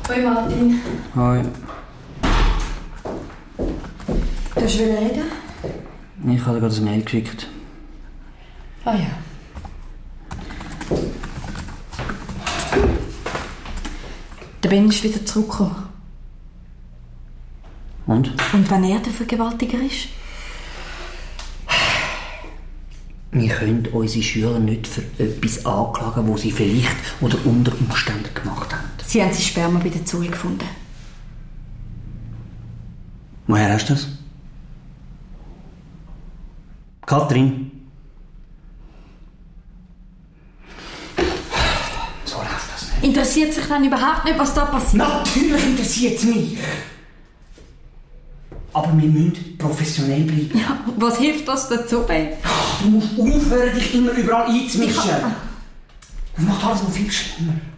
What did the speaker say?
Hoi Martin. Hoi. Du willst reden? Ich habe dir gerade ein Mail geschickt. Ah ja. Der Ben ist wieder zurückgekommen. Und? Und wenn er der Vergewaltiger ist? Wir können unsere Schüler nicht für etwas anklagen, was sie vielleicht oder unter Umständen gemacht haben. Sie haben sein Sperma bei der Zoe gefunden. Woher hast du das? Kathrin? So läuft das nicht. Interessiert sich dann überhaupt nicht, was da passiert? Natürlich interessiert es mich. Aber wir müssen professionell bleiben. Ja, was hilft das dazu, Ben? Du musst aufhören, dich immer überall einzumischen. Das macht alles noch viel schlimmer.